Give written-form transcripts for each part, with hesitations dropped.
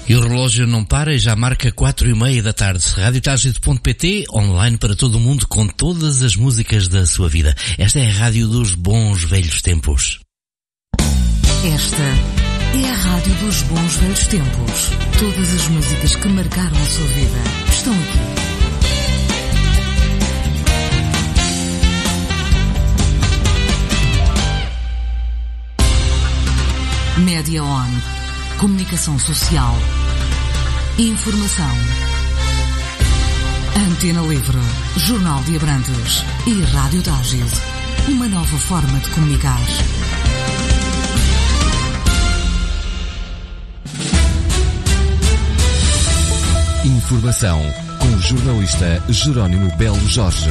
E o relógio não para e já marca 4:30 da tarde. Radiotágido.pt, online para todo o mundo, com todas as músicas da sua vida. Esta é a rádio dos bons velhos tempos. Esta é a rádio dos bons velhos tempos. Todas as músicas que marcaram a sua vida estão aqui. Média On. Comunicação social. Informação. Antena Livre. Jornal de Abrantes. E Rádio Tágido. Uma nova forma de comunicar. Informação com o jornalista Jerónimo Belo Jorge.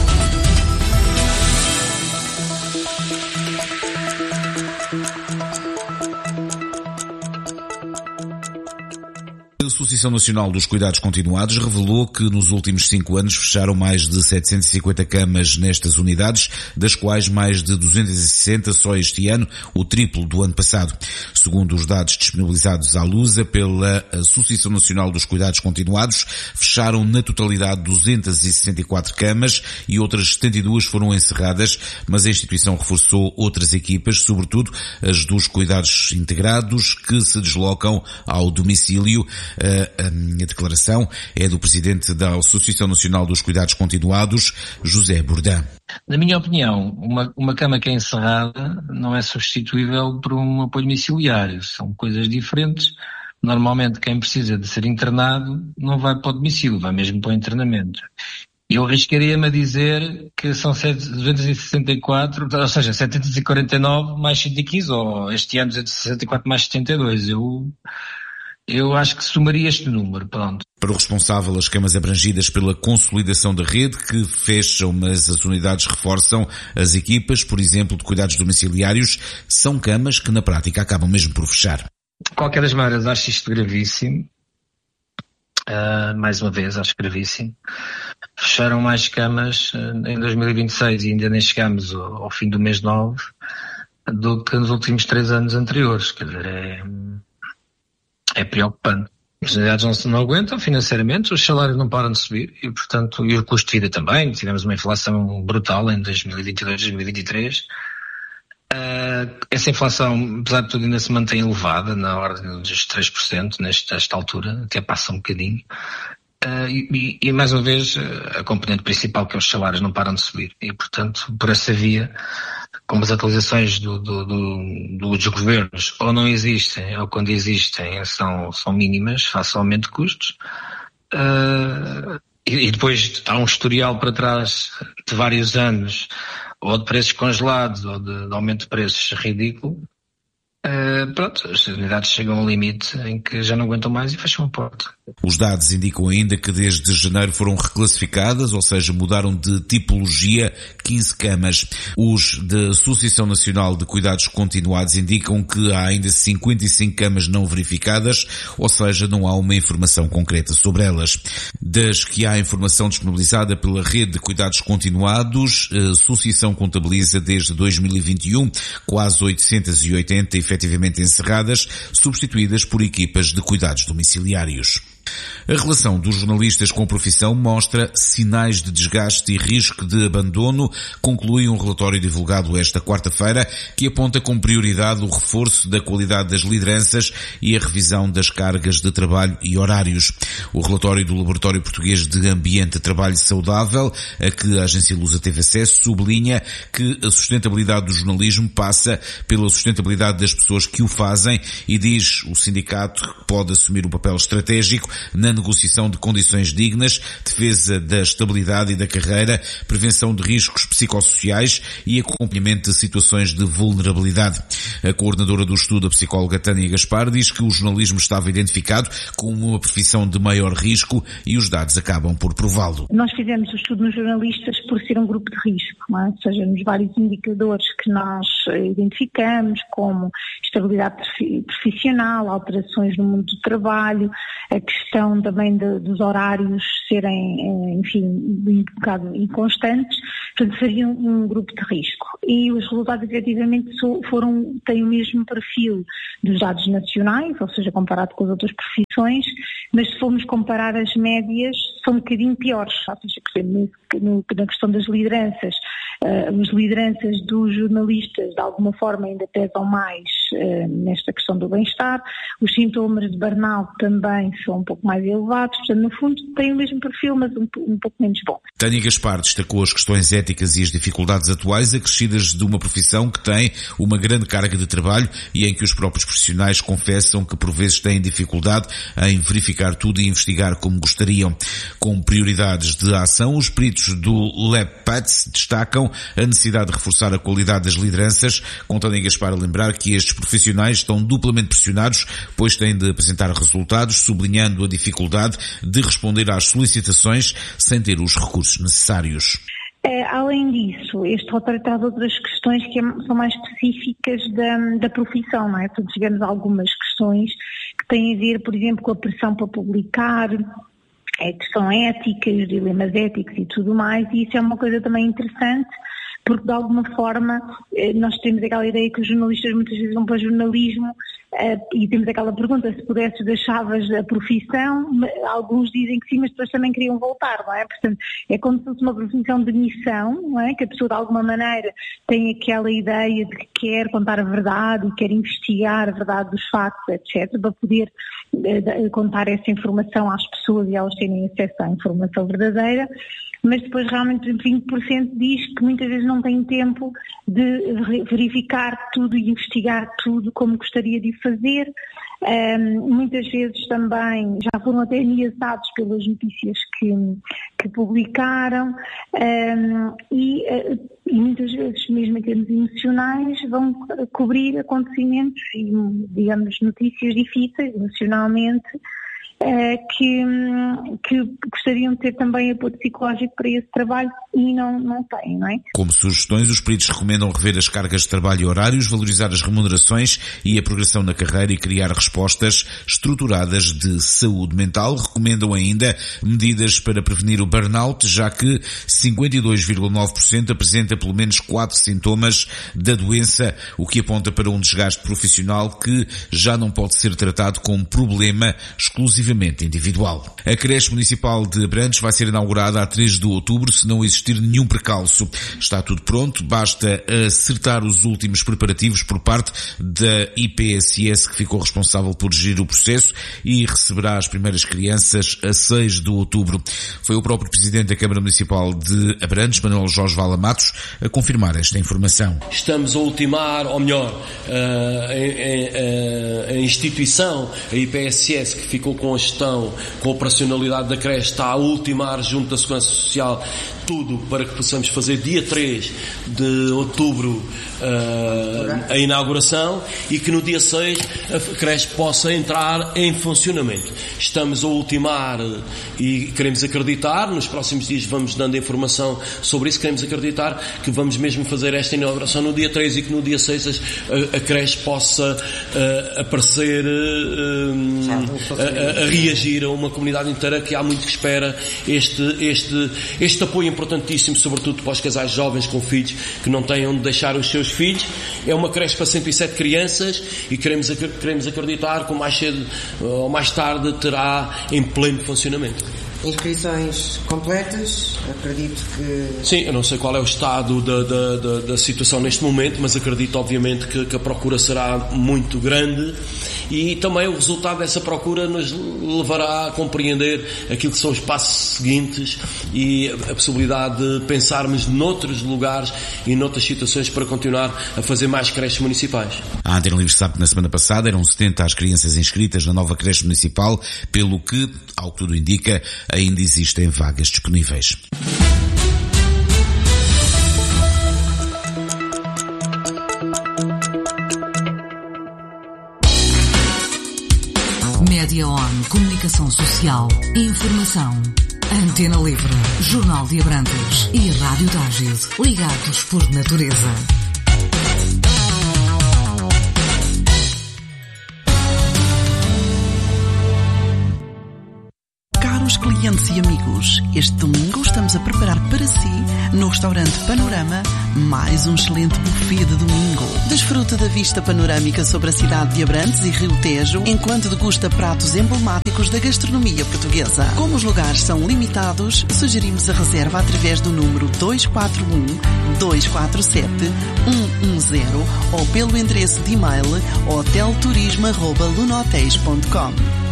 A Associação Nacional dos Cuidados Continuados revelou que nos últimos 5 anos fecharam mais de 750 camas nestas unidades, das quais mais de 260 só este ano, o triplo do ano passado. Segundo os dados disponibilizados à Lusa pela Associação Nacional dos Cuidados Continuados, fecharam na totalidade 264 camas e outras 72 foram encerradas, mas a instituição reforçou outras equipas, sobretudo as dos cuidados integrados, que se deslocam ao domicílio. A declaração é do Presidente da Associação Nacional dos Cuidados Continuados, José Bordã. Na minha opinião, uma cama que é encerrada não é substituível por um apoio domiciliário. São coisas diferentes. Normalmente quem precisa de ser internado não vai para o domicílio, vai mesmo para o internamento. Eu arriscaria-me a dizer que são 264, ou seja, 749 mais 115, ou este ano 264 mais 72. Eu acho que somaria este número, pronto. Para o responsável, as camas abrangidas pela consolidação da rede, que fecham, mas as unidades reforçam as equipas, por exemplo, de cuidados domiciliários, são camas que na prática acabam mesmo por fechar. De qualquer das maneiras, acho isto gravíssimo. Mais uma vez, acho gravíssimo. Fecharam mais camas em 2026 e ainda nem chegamos ao fim do mês 9 do que nos últimos 3 anos anteriores. Quer dizer, é preocupante. As unidades não aguentam financeiramente, os salários não param de subir e, portanto, e o custo de vida também. Tivemos uma inflação brutal em 2022, 2023. Essa inflação, apesar de tudo, ainda se mantém elevada, na ordem dos 3% nesta altura, até passa um bocadinho. E mais uma vez, a componente principal, que é os salários, não param de subir. E, portanto, por essa via, como as atualizações dos governos ou não existem, ou quando existem são mínimas, face ao aumento de custos, e depois há um historial para trás de vários anos, ou de preços congelados, ou de aumento de preços ridículo, pronto, as unidades chegam ao limite em que já não aguentam mais e fecham a porta. Os dados indicam ainda que desde janeiro foram reclassificadas, ou seja, mudaram de tipologia 15 camas. Os da Associação Nacional de Cuidados Continuados indicam que há ainda 55 camas não verificadas, ou seja, não há uma informação concreta sobre elas. Das que há informação disponibilizada pela Rede de Cuidados Continuados, a Associação contabiliza desde 2021 quase 880 efetivamente encerradas, substituídas por equipas de cuidados domiciliários. A relação dos jornalistas com a profissão mostra sinais de desgaste e risco de abandono, conclui um relatório divulgado esta quarta-feira, que aponta como prioridade o reforço da qualidade das lideranças e a revisão das cargas de trabalho e horários. O relatório do Laboratório Português de Ambiente de Trabalho Saudável, a que a agência Lusa teve acesso, sublinha que a sustentabilidade do jornalismo passa pela sustentabilidade das pessoas que o fazem e diz o sindicato que pode assumir um papel estratégico na negociação de condições dignas, defesa da estabilidade e da carreira, prevenção de riscos psicossociais e acompanhamento de situações de vulnerabilidade. A coordenadora do estudo, a psicóloga Tânia Gaspar, diz que o jornalismo estava identificado como uma profissão de maior risco e os dados acabam por prová-lo. Nós fizemos o estudo nos jornalistas por ser um grupo de risco, não é? Ou seja, nos vários indicadores que nós identificamos, como estabilidade profissional, alterações no mundo do trabalho, a questão também dos horários serem, enfim, um bocado inconstantes, Portanto, seria um grupo de risco. E os resultados, efetivamente, têm o mesmo perfil dos dados nacionais, ou seja, comparado com as outras profissões, mas se formos comparar as médias, são um bocadinho piores. Ou seja, por exemplo, na questão das lideranças, as lideranças dos jornalistas, de alguma forma, ainda pesam mais nesta questão do bem-estar. Os sintomas de burnout também são um pouco mais elevados. Portanto, no fundo, têm o mesmo perfil, mas um pouco menos bom. Tânia Gaspar destacou as questões éticas e as dificuldades atuais acrescidas de uma profissão que tem uma grande carga de trabalho e em que os próprios profissionais confessam que por vezes têm dificuldade em verificar tudo e investigar como gostariam. Com prioridades de ação, os peritos do LabPats destacam a necessidade de reforçar a qualidade das lideranças, com Tânia Gaspar a lembrar que estes profissionais estão duplamente pressionados, pois têm de apresentar resultados, sublinhando a dificuldade de responder às solicitações sem ter os recursos necessários. Além disso, este relatório traz outras questões que são mais específicas da profissão, não é? Portanto, tivemos algumas questões que têm a ver, por exemplo, com a pressão para publicar, que são éticas, dilemas éticos e tudo mais, e isso é uma coisa também interessante, porque de alguma forma nós temos aquela ideia que os jornalistas muitas vezes vão para jornalismo e temos aquela pergunta, se pudesses deixavas a profissão, alguns dizem que sim, mas depois também queriam voltar, não é? Portanto, é como se fosse uma profissão de missão, não é? Que a pessoa de alguma maneira tem aquela ideia de que quer contar a verdade e quer investigar a verdade dos factos, etc., para poder contar essa informação às pessoas e elas terem acesso à informação verdadeira. Mas depois realmente 20% diz que muitas vezes não tem tempo de verificar tudo e investigar tudo como gostaria de fazer. Muitas vezes também já foram até ameaçados pelas notícias que publicaram e muitas vezes, mesmo em termos emocionais, vão cobrir acontecimentos e, digamos, notícias difíceis emocionalmente, que gostariam de ter também apoio psicológico para esse trabalho e não têm, não é? Como sugestões, os peritos recomendam rever as cargas de trabalho e horários, valorizar as remunerações e a progressão na carreira e criar respostas estruturadas de saúde mental. Recomendam ainda medidas para prevenir o burnout, já que 52,9% apresenta pelo menos 4 sintomas da doença, o que aponta para um desgaste profissional que já não pode ser tratado como problema exclusivamente individual. A creche municipal de Abrantes vai ser inaugurada a 3 de outubro se não existir nenhum precalço. Está tudo pronto, basta acertar os últimos preparativos por parte da IPSS, que ficou responsável por gerir o processo, e receberá as primeiras crianças a 6 de outubro. Foi o próprio Presidente da Câmara Municipal de Abrantes, Manuel Jorge Vala Matos, a confirmar esta informação. Estamos a ultimar, ou melhor, a instituição, a IPSS, que ficou com a gestão, com a operacionalidade da creche, está a ultimar junto da Segurança Social tudo para que possamos fazer dia 3 de outubro a inauguração e que no dia 6 a creche possa entrar em funcionamento. Estamos a ultimar e queremos acreditar, nos próximos dias vamos dando informação sobre isso, queremos acreditar que vamos mesmo fazer esta inauguração no dia 3 e que no dia 6 a creche possa aparecer a reagir a uma comunidade inteira que há muito que espera este apoio importantíssimo, sobretudo para os casais jovens com filhos que não têm onde deixar os seus filhos. É uma creche para 107 crianças e queremos acreditar que mais cedo ou mais tarde terá em pleno funcionamento. Inscrições completas, acredito que... Sim, eu não sei qual é o estado da situação neste momento, mas acredito obviamente que a procura será muito grande e também o resultado dessa procura nos levará a compreender aquilo que são os passos seguintes e a possibilidade de pensarmos noutros lugares e noutras situações para continuar a fazer mais creches municipais. A Antena Livre sabe que na semana passada eram 70 as crianças inscritas na nova creche municipal, pelo que, ao que tudo indica, ainda existem vagas disponíveis. Média On, comunicação social, informação. Antena Livre, Jornal de Abrantes e Rádio Tágide, ligados por natureza. Caros clientes e amigos, este domingo estamos a preparar para si, no restaurante Panorama, mais um excelente buffet de domingo. Desfruta da vista panorâmica sobre a cidade de Abrantes e Rio Tejo, enquanto degusta pratos emblemáticos da gastronomia portuguesa. Como os lugares são limitados, sugerimos a reserva através do número 241-247-110 ou pelo endereço de e-mail hotelturismo@lunotéis.com.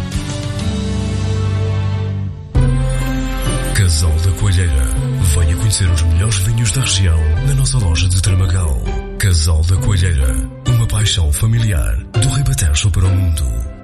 Casal da Coelheira. Venha conhecer os melhores vinhos da região na nossa loja de Tramagal. Casal da Coelheira. Uma paixão familiar do Ribatejo para o mundo.